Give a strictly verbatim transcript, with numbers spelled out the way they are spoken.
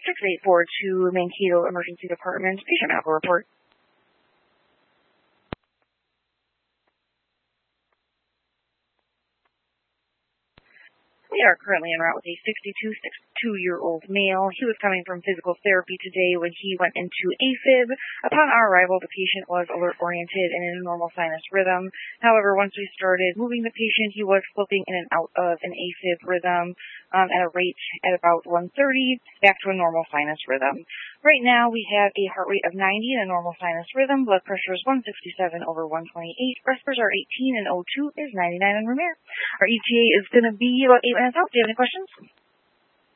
six eight four two Mankato Emergency Department, patient medical report. We are currently en route with a sixty-two, sixty-two-year-old male. He was coming from physical therapy today when he went into AFib. Upon our arrival, the patient was alert-oriented and in a normal sinus rhythm. However, once we started moving the patient, he was flipping in and out of an AFib rhythm um, at a rate at about one thirty, back to a normal sinus rhythm. Right now, we have a heart rate of ninety and a normal sinus rhythm. Blood pressure is one sixty-seven over one twenty-eight. Respirators are eighteen and O two is ninety-nine on room air. Our E T A is going to be about eight minutes out. Do you have any questions?